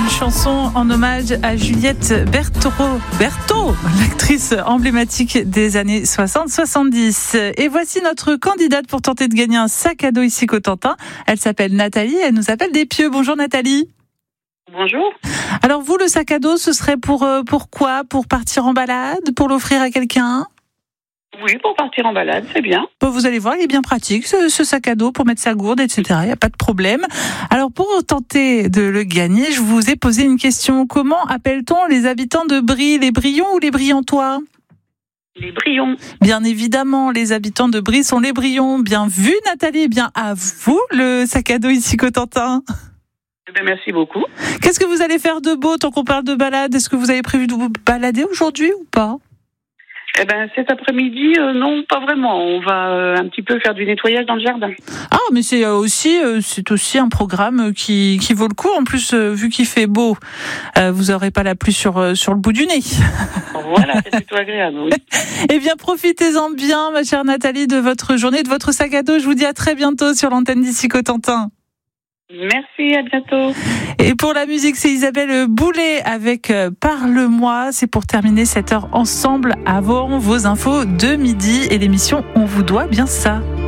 une chanson en hommage à Juliette Berthaud, l'actrice emblématique des années 60-70. Et voici notre candidate pour tenter de gagner un sac à dos ici Cotentin. Elle s'appelle Nathalie, elle nous appelle des Pieux. Bonjour Nathalie. Bonjour. Alors vous, le sac à dos, ce serait pour quoi ? Pour partir en balade ? Pour l'offrir à quelqu'un ? Oui, pour partir en balade, c'est bien. Vous allez voir, il est bien pratique, ce sac à dos, pour mettre sa gourde, etc. Il n'y a pas de problème. Alors, pour tenter de le gagner, je vous ai posé une question. Comment appelle-t-on les habitants de Brie ? Les Brions ou les Briantois ? Les Brions. Bien évidemment, les habitants de Brie sont les Brions. Bien vu, Nathalie. Bien à vous, le sac à dos ici Cotentin. Eh bien, merci beaucoup. Qu'est-ce que vous allez faire de beau tant qu'on parle de balade ? Est-ce que vous avez prévu de vous balader aujourd'hui ou pas ? Eh ben, cet après-midi, non, pas vraiment. On va un petit peu faire du nettoyage dans le jardin. Ah, mais c'est aussi un programme qui vaut le coup. En plus, vu qu'il fait beau, vous aurez pas la pluie sur le bout du nez. Voilà, c'est plutôt agréable, oui. Eh bien, profitez-en bien, ma chère Nathalie, de votre journée, de votre sac à dos. Je vous dis à très bientôt sur l'antenne d'ici Cotentin. Merci, à bientôt. Et pour la musique, c'est Isabelle Boulay avec Parle-moi. C'est pour terminer cette heure ensemble avant vos infos de midi et l'émission On vous doit bien ça.